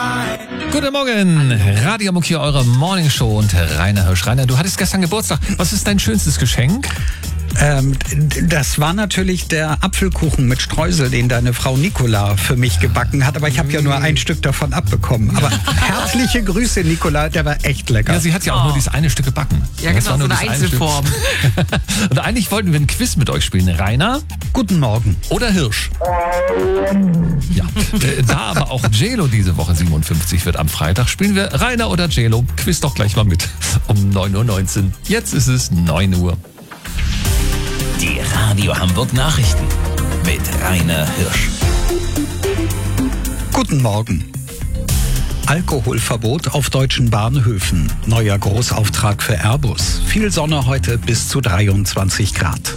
Guten Morgen, Radio Hamburg hier, eure Morningshow und Rainer Hirsch. Rainer, du hattest gestern Geburtstag. Was ist dein schönstes Geschenk? Das war natürlich der Apfelkuchen mit Streusel, den deine Frau Nicola für mich gebacken hat. Aber ich habe ja nur ein Stück davon abbekommen. Aber herzliche Grüße, Nicola, der war echt lecker. Ja, sie hat ja auch nur dieses eine Stück gebacken. Ja, Das genau, war so nur eine dieses Einzelform. Und eigentlich wollten wir ein Quiz mit euch spielen. Rainer Guten Morgen. oder Hirsch? Ja, da aber auch JLo diese Woche 57 wird am Freitag, spielen wir Rainer oder JLo. Quiz doch gleich mal mit um 9.19 Uhr. Jetzt ist es 9 Uhr. Die Radio Hamburg Nachrichten mit Rainer Hirsch. Guten Morgen. Alkoholverbot auf deutschen Bahnhöfen. Neuer Großauftrag für Airbus. Viel Sonne heute bis zu 23 Grad.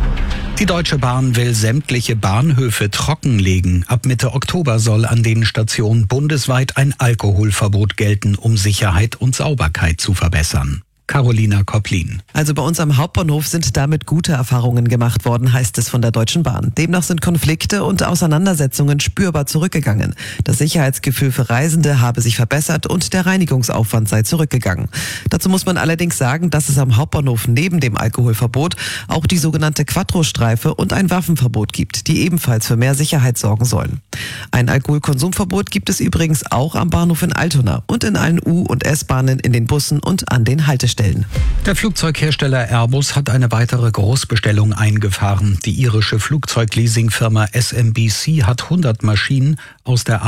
Die Deutsche Bahn will sämtliche Bahnhöfe trockenlegen. Ab Mitte Oktober soll an den Stationen bundesweit ein Alkoholverbot gelten, um Sicherheit und Sauberkeit zu verbessern. Carolina Kopplin. Also bei uns am Hauptbahnhof sind damit gute Erfahrungen gemacht worden, heißt es von der Deutschen Bahn. Demnach sind Konflikte und Auseinandersetzungen spürbar zurückgegangen. Das Sicherheitsgefühl für Reisende habe sich verbessert und der Reinigungsaufwand sei zurückgegangen. Dazu muss man allerdings sagen, dass es am Hauptbahnhof neben dem Alkoholverbot auch die sogenannte Quattro-Streife und ein Waffenverbot gibt, die ebenfalls für mehr Sicherheit sorgen sollen. Ein Alkoholkonsumverbot gibt es übrigens auch am Bahnhof in Altona und in allen U- und S-Bahnen, in den Bussen und an den Haltestellen. Der Flugzeughersteller Airbus hat eine weitere Großbestellung eingefahren. Die irische Flugzeugleasingfirma SMBC hat 100 Maschinen aus der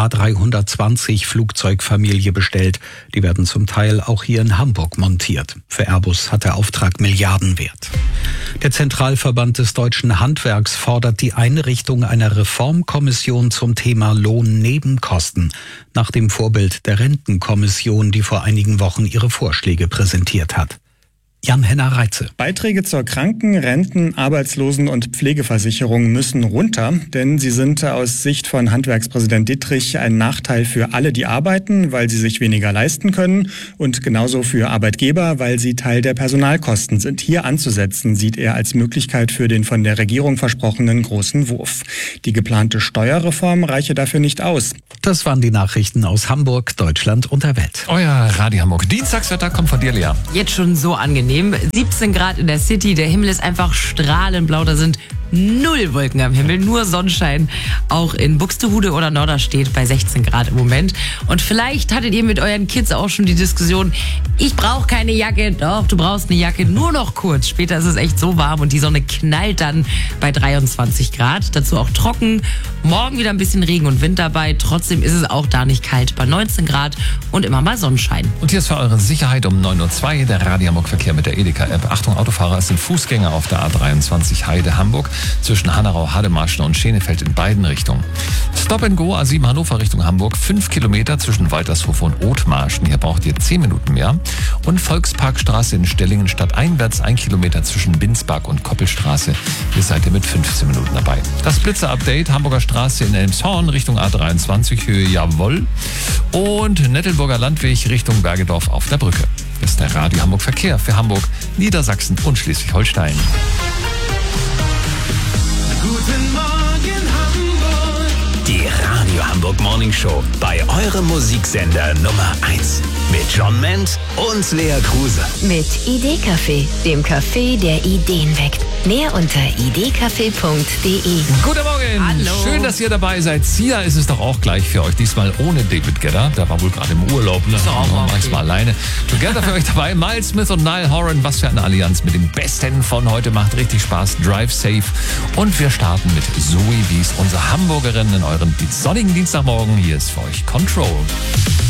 A320 Flugzeugfamilie bestellt. Die werden zum Teil auch hier in Hamburg montiert. Für Airbus hat der Auftrag Milliardenwert. Der Zentralverband des deutschen Handwerks fordert die Einrichtung einer Reformkommission zum Thema Lohnnebenkosten, nach dem Vorbild der Rentenkommission, die vor einigen Wochen ihre Vorschläge präsentiert hat. Jan-Henner Reitze. Beiträge zur Kranken-, Renten-, Arbeitslosen- und Pflegeversicherung müssen runter, denn sie sind aus Sicht von Handwerkspräsident Dittrich ein Nachteil für alle, die arbeiten, weil sie sich weniger leisten können, und genauso für Arbeitgeber, weil sie Teil der Personalkosten sind. Hier anzusetzen, sieht er als Möglichkeit für den von der Regierung versprochenen großen Wurf. Die geplante Steuerreform reiche dafür nicht aus. Das waren die Nachrichten aus Hamburg, Deutschland und der Welt. Euer Radio Hamburg. Dienstagswetter kommt von dir, Lea. Jetzt schon so angenehm. 17 Grad in der City, der Himmel ist einfach strahlend blau, da sind 0 Wolken am Himmel, nur Sonnenschein. Auch in Buxtehude oder Norderstedt bei 16 Grad im Moment. Und vielleicht hattet ihr mit euren Kids auch schon die Diskussion, ich brauche keine Jacke. Doch, du brauchst eine Jacke, nur noch kurz. Später ist es echt so warm und die Sonne knallt dann bei 23 Grad. Dazu auch trocken. Morgen wieder ein bisschen Regen und Wind dabei. Trotzdem ist es auch da nicht kalt bei 19 Grad und immer mal Sonnenschein. Und hier ist für eure Sicherheit um 9.02 Uhr der Radio Hamburg Verkehr mit der Edeka-App. Achtung, Autofahrer, es sind Fußgänger auf der A23 Heide Hamburg zwischen Hannerau, Hademarschen und Schenefeld in beiden Richtungen. Stop and Go A7 Hannover Richtung Hamburg, 5 Kilometer zwischen Waltershof und Othmarschen. Hier braucht ihr 10 Minuten mehr. Und Volksparkstraße in Stellingen stadteinwärts 1 Kilometer zwischen Binsbach und Koppelstraße. Hier seid ihr mit 15 Minuten dabei. Das Blitzer-Update, Hamburger Straße in Elmshorn Richtung A23 Höhe Jawohl. Und Nettelburger Landweg Richtung Bergedorf auf der Brücke. Das ist der Radio Hamburg Verkehr für Hamburg, Niedersachsen und Schleswig-Holstein. Guten Morgen Hamburg. Die Radio Hamburg Morning Show bei eurem Musiksender Nummer 1 mit John Ment und Lea Kruse. Mit Idee-Café, dem Café, der Ideen weckt. Mehr unter idcafé.de. Guten Morgen. Hallo. Schön, dass ihr dabei seid. Sia ist es doch auch gleich für euch. Diesmal ohne David Guetta. Der war wohl gerade im Urlaub. Ne? auch Ja, okay. mach's mal alleine. Together für euch dabei. Miles Smith und Niall Horan. Was für eine Allianz mit dem Besten von heute. Macht richtig Spaß. Drive safe. Und wir starten mit Zoe Wies, unsere Hamburgerin in eurem sonnigen Dienstagmorgen. Hier ist für euch Control.